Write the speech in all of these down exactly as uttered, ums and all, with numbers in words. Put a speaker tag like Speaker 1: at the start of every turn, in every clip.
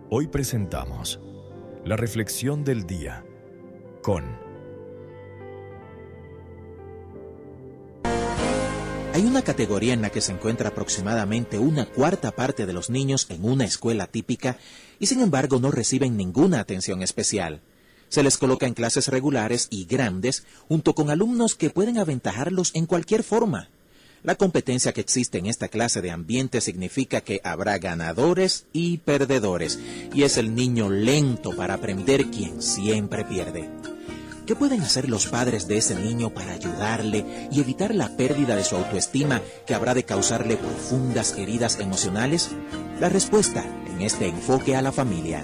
Speaker 1: Hoy presentamos la reflexión del día con...
Speaker 2: Hay una categoría en la que se encuentra aproximadamente una cuarta parte de los niños en una escuela típica y sin embargo no reciben ninguna atención especial. Se les coloca en clases regulares y grandes junto con alumnos que pueden aventajarlos en cualquier forma. La competencia que existe en esta clase de ambiente significa que habrá ganadores y perdedores, y es el niño lento para aprender quien siempre pierde. ¿Qué pueden hacer los padres de ese niño para ayudarle y evitar la pérdida de su autoestima que habrá de causarle profundas heridas emocionales? La respuesta en este enfoque a la familia.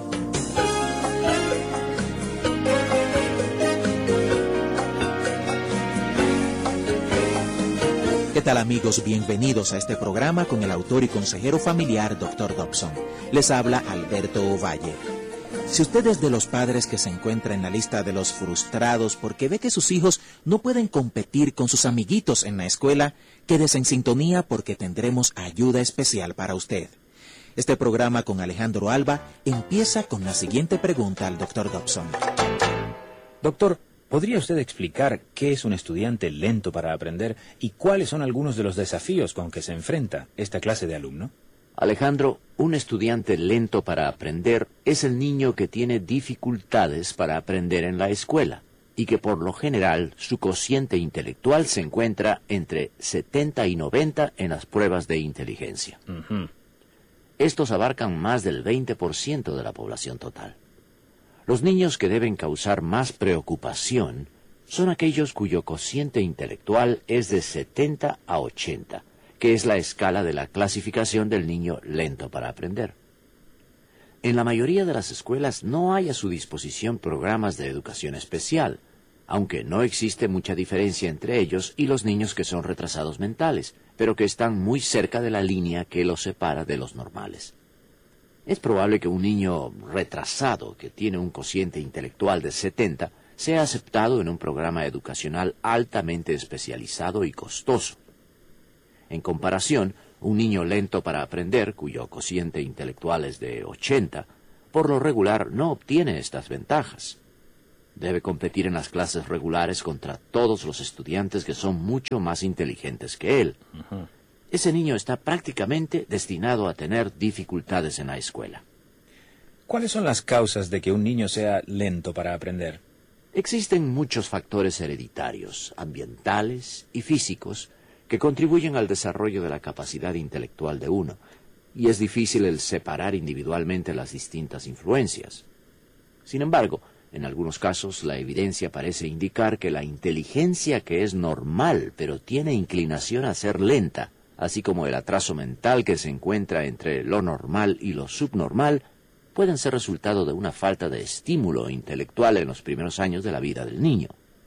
Speaker 2: ¿Qué tal, amigos? Bienvenidos a este programa con el autor y consejero familiar doctor Dobson. Les habla Alberto Ovalle. Si usted es de los padres que se encuentra en la lista de los frustrados porque ve que sus hijos no pueden competir con sus amiguitos en la escuela, quédese en sintonía porque tendremos ayuda especial para usted. Este programa con Alejandro Alba empieza con la siguiente pregunta al doctor Dobson.
Speaker 3: Doctor, ¿podría usted explicar qué es un estudiante lento para aprender y cuáles son algunos de los desafíos con que se enfrenta esta clase de alumno?
Speaker 4: Alejandro, un estudiante lento para aprender es el niño que tiene dificultades para aprender en la escuela y que por lo general su cociente intelectual se encuentra entre setenta y noventa en las pruebas de inteligencia.
Speaker 3: Uh-huh.
Speaker 4: Estos abarcan más del veinte por ciento de la población total. Los niños que deben causar más preocupación son aquellos cuyo cociente intelectual es de setenta a ochenta, que es la escala de la clasificación del niño lento para aprender. En la mayoría de las escuelas no hay a su disposición programas de educación especial, aunque no existe mucha diferencia entre ellos y los niños que son retrasados mentales, pero que están muy cerca de la línea que los separa de los normales. Es probable que un niño retrasado que tiene un cociente intelectual de setenta sea aceptado en un programa educacional altamente especializado y costoso. En comparación, un niño lento para aprender, cuyo cociente intelectual es de ochenta, por lo regular no obtiene estas ventajas. Debe competir en las clases regulares contra todos los estudiantes que son mucho más inteligentes que él.
Speaker 3: Uh-huh.
Speaker 4: Ese niño está prácticamente destinado a tener dificultades en la escuela.
Speaker 3: ¿Cuáles son las causas de que un niño sea lento para aprender?
Speaker 4: Existen muchos factores hereditarios, ambientales y físicos que contribuyen al desarrollo de la capacidad intelectual de uno, y es difícil el separar individualmente las distintas influencias. Sin embargo, en algunos casos la evidencia parece indicar que la inteligencia que es normal pero tiene inclinación a ser lenta, así como el atraso mental que se encuentra entre lo normal y lo subnormal, pueden ser resultado de una falta de estímulo intelectual en los primeros años de la vida del niño.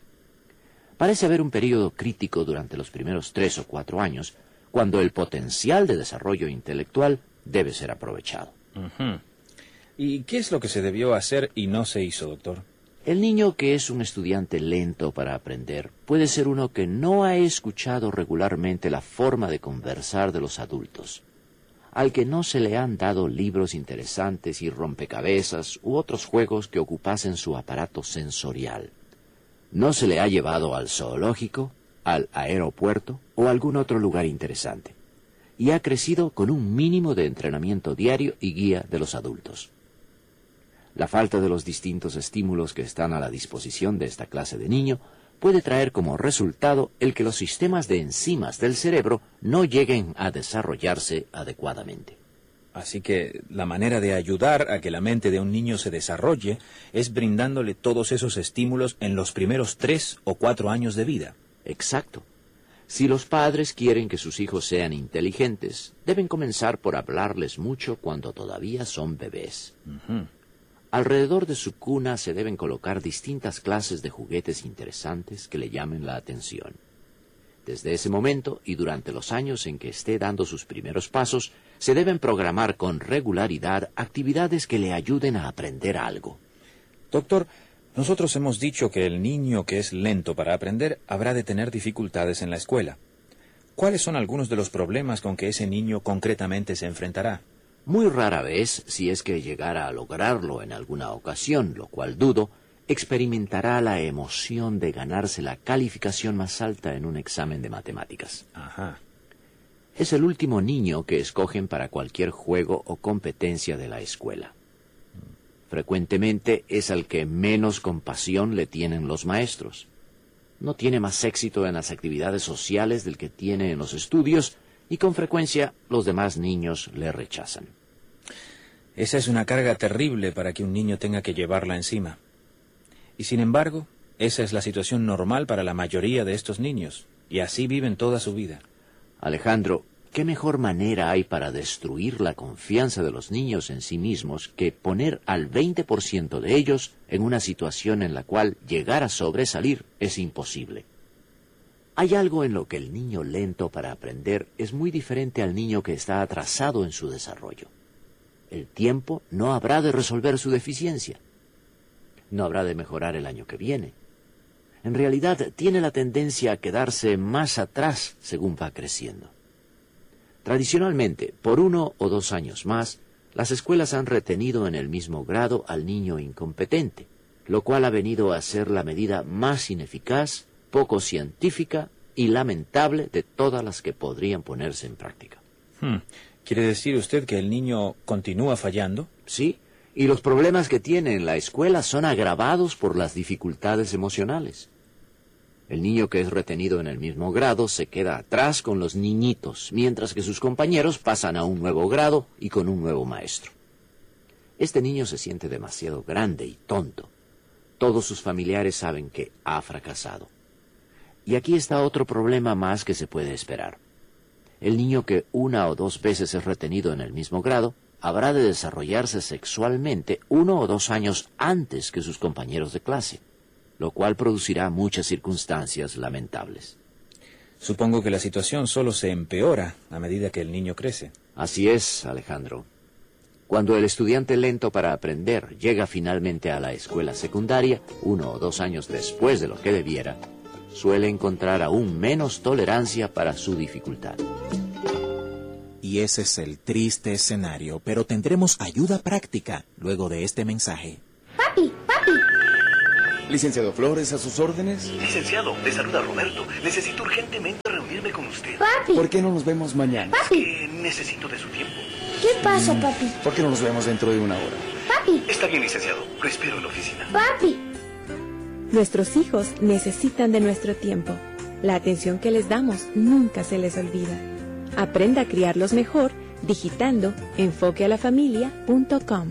Speaker 4: Parece haber un período crítico durante los primeros tres o cuatro años, cuando el potencial de desarrollo intelectual debe ser aprovechado.
Speaker 3: Uh-huh. ¿Y qué es lo que se debió hacer y no se hizo, doctor?
Speaker 4: El niño que es un estudiante lento para aprender puede ser uno que no ha escuchado regularmente la forma de conversar de los adultos, al que no se le han dado libros interesantes y rompecabezas u otros juegos que ocupasen su aparato sensorial. No se le ha llevado al zoológico, al aeropuerto o a algún otro lugar interesante, y ha crecido con un mínimo de entrenamiento diario y guía de los adultos. La falta de los distintos estímulos que están a la disposición de esta clase de niño puede traer como resultado el que los sistemas de enzimas del cerebro no lleguen a desarrollarse adecuadamente.
Speaker 3: Así que la manera de ayudar a que la mente de un niño se desarrolle es brindándole todos esos estímulos en los primeros tres o cuatro años de vida.
Speaker 4: Exacto. Si los padres quieren que sus hijos sean inteligentes, deben comenzar por hablarles mucho cuando todavía son bebés.
Speaker 3: Uh-huh.
Speaker 4: Alrededor de su cuna se deben colocar distintas clases de juguetes interesantes que le llamen la atención. Desde ese momento y durante los años en que esté dando sus primeros pasos, se deben programar con regularidad actividades que le ayuden a aprender algo.
Speaker 3: Doctor, nosotros hemos dicho que el niño que es lento para aprender habrá de tener dificultades en la escuela. ¿Cuáles son algunos de los problemas con que ese niño concretamente se enfrentará?
Speaker 4: Muy rara vez, si es que llegara a lograrlo en alguna ocasión, lo cual dudo, experimentará la emoción de ganarse la calificación más alta en un examen de matemáticas.
Speaker 3: Ajá.
Speaker 4: Es el último niño que escogen para cualquier juego o competencia de la escuela. Frecuentemente es al que menos compasión le tienen los maestros. No tiene más éxito en las actividades sociales del que tiene en los estudios, y con frecuencia los demás niños le rechazan.
Speaker 3: Esa es una carga terrible para que un niño tenga que llevarla encima. Y sin embargo, esa es la situación normal para la mayoría de estos niños, y así viven toda su vida.
Speaker 4: Alejandro, ¿qué mejor manera hay para destruir la confianza de los niños en sí mismos que poner al veinte por ciento de ellos en una situación en la cual llegar a sobresalir es imposible? Hay algo en lo que el niño lento para aprender es muy diferente al niño que está atrasado en su desarrollo. El tiempo no habrá de resolver su deficiencia. No habrá de mejorar el año que viene. En realidad, tiene la tendencia a quedarse más atrás según va creciendo. Tradicionalmente, por uno o dos años más, las escuelas han retenido en el mismo grado al niño incompetente, lo cual ha venido a ser la medida más ineficaz, poco científica y lamentable de todas las que podrían ponerse en práctica.
Speaker 3: Hmm. ¿Quiere decir usted que el niño continúa fallando?
Speaker 4: Sí, y los problemas que tiene en la escuela son agravados por las dificultades emocionales. El niño que es retenido en el mismo grado se queda atrás con los niñitos, mientras que sus compañeros pasan a un nuevo grado y con un nuevo maestro. Este niño se siente demasiado grande y tonto. Todos sus familiares saben que ha fracasado. Y aquí está otro problema más que se puede esperar. El niño que una o dos veces es retenido en el mismo grado habrá de desarrollarse sexualmente uno o dos años antes que sus compañeros de clase, lo cual producirá muchas circunstancias lamentables.
Speaker 3: Supongo que la situación solo se empeora a medida que el niño crece.
Speaker 4: Así es, Alejandro. Cuando el estudiante lento para aprender llega finalmente a la escuela secundaria, uno o dos años después de lo que debiera, suele encontrar aún menos tolerancia para su dificultad.
Speaker 2: Y ese es el triste escenario, pero tendremos ayuda práctica luego de este mensaje.
Speaker 5: Papi, papi.
Speaker 6: Licenciado Flores, ¿a sus órdenes?
Speaker 7: Licenciado, le saluda Roberto. Necesito urgentemente reunirme con usted.
Speaker 5: Papi.
Speaker 6: ¿Por qué no nos vemos mañana?
Speaker 7: Es que necesito de su tiempo.
Speaker 5: ¿Qué pasa, papi?
Speaker 6: ¿Por qué no nos vemos dentro de una hora?
Speaker 5: Papi.
Speaker 7: Está bien, licenciado. Lo espero en la oficina.
Speaker 5: Papi.
Speaker 8: Nuestros hijos necesitan de nuestro tiempo. La atención que les damos nunca se les olvida. Aprenda a criarlos mejor digitando enfoque a la familia punto com.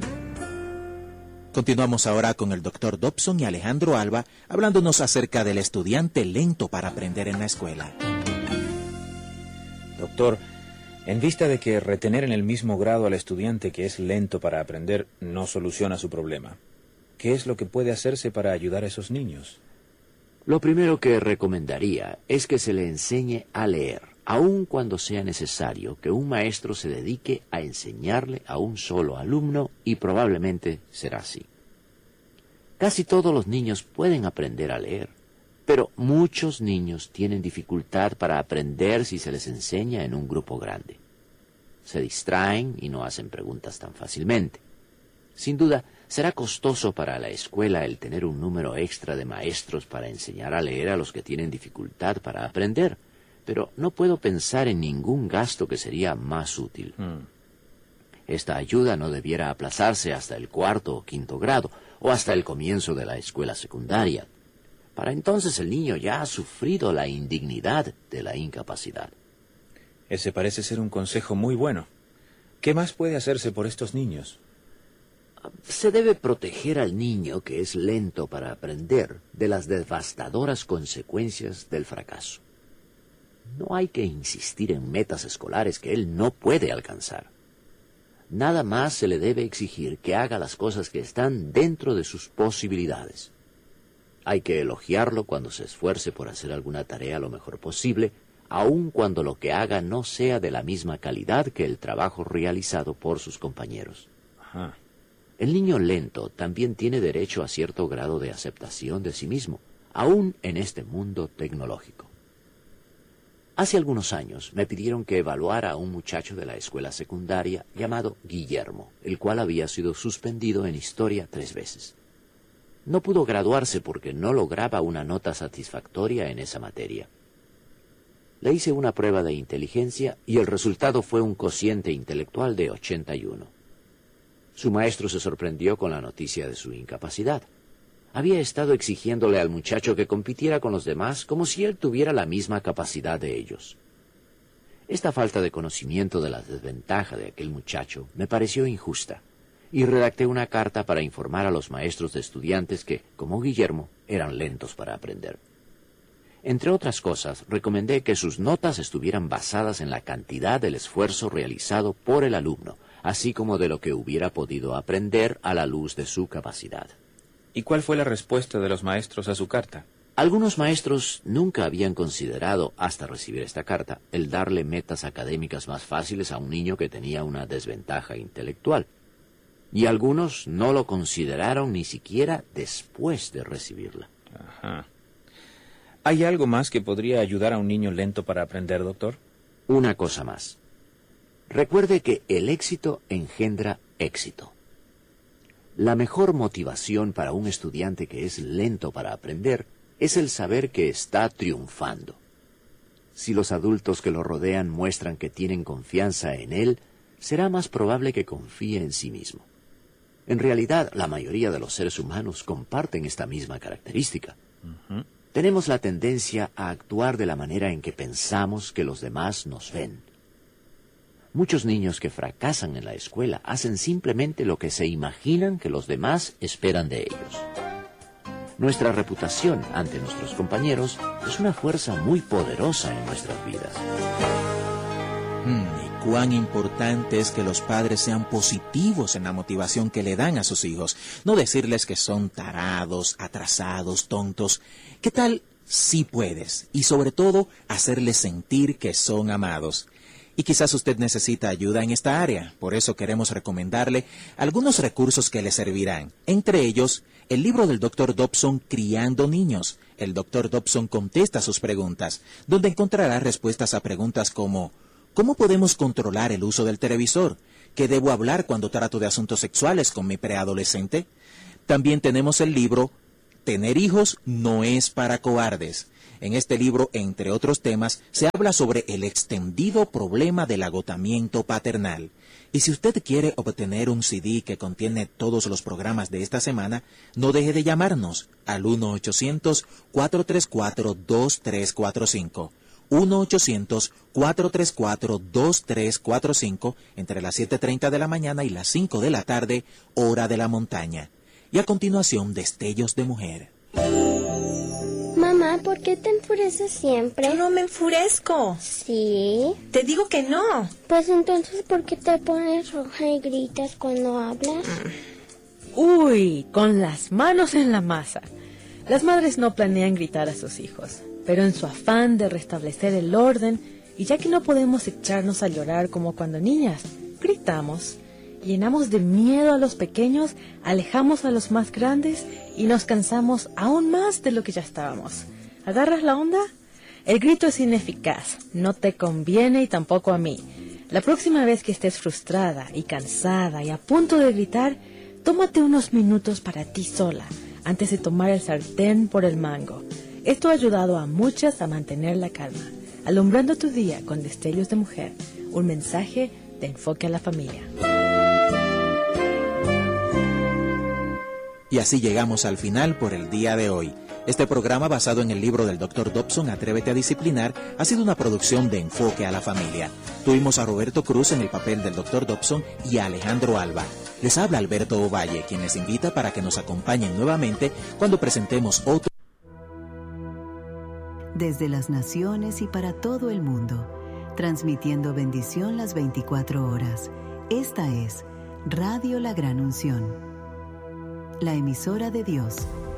Speaker 2: Continuamos ahora con el doctor Dobson y Alejandro Alba hablándonos acerca del estudiante lento para aprender en la escuela.
Speaker 3: Doctor, en vista de que retener en el mismo grado al estudiante que es lento para aprender no soluciona su problema, ¿qué es lo que puede hacerse para ayudar a esos niños?
Speaker 4: Lo primero que recomendaría es que se le enseñe a leer, aun cuando sea necesario que un maestro se dedique a enseñarle a un solo alumno, y probablemente será así. Casi todos los niños pueden aprender a leer, pero muchos niños tienen dificultad para aprender si se les enseña en un grupo grande. Se distraen y no hacen preguntas tan fácilmente. Sin duda, será costoso para la escuela el tener un número extra de maestros para enseñar a leer a los que tienen dificultad para aprender, pero no puedo pensar en ningún gasto que sería más útil.
Speaker 3: Hmm.
Speaker 4: Esta ayuda no debiera aplazarse hasta el cuarto o quinto grado, o hasta el comienzo de la escuela secundaria. Para entonces el niño ya ha sufrido la indignidad de la incapacidad.
Speaker 3: Ese parece ser un consejo muy bueno. ¿Qué más puede hacerse por estos niños?
Speaker 4: Se debe proteger al niño que es lento para aprender de las devastadoras consecuencias del fracaso. No hay que insistir en metas escolares que él no puede alcanzar. Nada más se le debe exigir que haga las cosas que están dentro de sus posibilidades. Hay que elogiarlo cuando se esfuerce por hacer alguna tarea lo mejor posible, aun cuando lo que haga no sea de la misma calidad que el trabajo realizado por sus compañeros.
Speaker 3: Ajá.
Speaker 4: El niño lento también tiene derecho a cierto grado de aceptación de sí mismo, aún en este mundo tecnológico. Hace algunos años me pidieron que evaluara a un muchacho de la escuela secundaria llamado Guillermo, el cual había sido suspendido en historia tres veces. No pudo graduarse porque no lograba una nota satisfactoria en esa materia. Le hice una prueba de inteligencia y el resultado fue un cociente intelectual de ochenta y uno. Su maestro se sorprendió con la noticia de su incapacidad. Había estado exigiéndole al muchacho que compitiera con los demás como si él tuviera la misma capacidad de ellos. Esta falta de conocimiento de la desventaja de aquel muchacho me pareció injusta, y redacté una carta para informar a los maestros de estudiantes que, como Guillermo, eran lentos para aprender. Entre otras cosas, recomendé que sus notas estuvieran basadas en la cantidad del esfuerzo realizado por el alumno, así como de lo que hubiera podido aprender a la luz de su capacidad.
Speaker 3: ¿Y cuál fue la respuesta de los maestros a su carta?
Speaker 4: Algunos maestros nunca habían considerado, hasta recibir esta carta, el darle metas académicas más fáciles a un niño que tenía una desventaja intelectual. Y algunos no lo consideraron ni siquiera después de recibirla.
Speaker 3: Ajá. ¿Hay algo más que podría ayudar a un niño lento para aprender, doctor?
Speaker 4: Una cosa más. Recuerde que el éxito engendra éxito. La mejor motivación para un estudiante que es lento para aprender es el saber que está triunfando. Si los adultos que lo rodean muestran que tienen confianza en él, será más probable que confíe en sí mismo. En realidad, la mayoría de los seres humanos comparten esta misma característica. Uh-huh. Tenemos la tendencia a actuar de la manera en que pensamos que los demás nos ven. Muchos niños que fracasan en la escuela hacen simplemente lo que se imaginan que los demás esperan de ellos. Nuestra reputación ante nuestros compañeros es una fuerza muy poderosa en nuestras vidas.
Speaker 2: Mm, y cuán importante es que los padres sean positivos en la motivación que le dan a sus hijos. No decirles que son tarados, atrasados, tontos. ¿Qué tal si puedes? Y sobre todo, hacerles sentir que son amados. Y quizás usted necesita ayuda en esta área. Por eso queremos recomendarle algunos recursos que le servirán. Entre ellos, el libro del doctor Dobson, Criando Niños. El doctor Dobson contesta sus preguntas, donde encontrará respuestas a preguntas como: ¿cómo podemos controlar el uso del televisor? ¿Qué debo hablar cuando trato de asuntos sexuales con mi preadolescente? También tenemos el libro Tener hijos no es para cobardes. En este libro, entre otros temas, se habla sobre el extendido problema del agotamiento paternal. Y si usted quiere obtener un C D que contiene todos los programas de esta semana, no deje de llamarnos al uno ochocientos, cuatro tres cuatro, dos tres cuatro cinco. uno ochocientos, cuatro tres cuatro, dos tres cuatro cinco entre las siete treinta de la mañana y las cinco de la tarde, hora de la montaña. Y a continuación, Destellos de Mujer.
Speaker 5: Mamá, ¿por qué te enfureces siempre?
Speaker 9: Yo no me enfurezco.
Speaker 5: ¿Sí?
Speaker 9: Te digo que no.
Speaker 5: Pues entonces, ¿por qué te pones roja y gritas cuando hablas?
Speaker 9: Mm. Uy, con las manos en la masa. Las madres no planean gritar a sus hijos, pero en su afán de restablecer el orden, y ya que no podemos echarnos a llorar como cuando niñas, gritamos. Llenamos de miedo a los pequeños, alejamos a los más grandes y nos cansamos aún más de lo que ya estábamos. ¿Agarras la onda? El grito es ineficaz, no te conviene y tampoco a mí. La próxima vez que estés frustrada y cansada y a punto de gritar, tómate unos minutos para ti sola, antes de tomar el sartén por el mango. Esto ha ayudado a muchas a mantener la calma, alumbrando tu día con Destellos de Mujer, un mensaje de enfoque a la familia.
Speaker 2: Y así llegamos al final por el día de hoy. Este programa, basado en el libro del doctor Dobson, Atrévete a Disciplinar, ha sido una producción de Enfoque a la Familia. Tuvimos a Roberto Cruz en el papel del doctor Dobson y a Alejandro Alba. Les habla Alberto Ovalle, quien les invita para que nos acompañen nuevamente cuando presentemos otro.
Speaker 10: Desde las naciones y para todo el mundo, transmitiendo bendición las veinticuatro horas. Esta es Radio La Gran Unción, la emisora de Dios.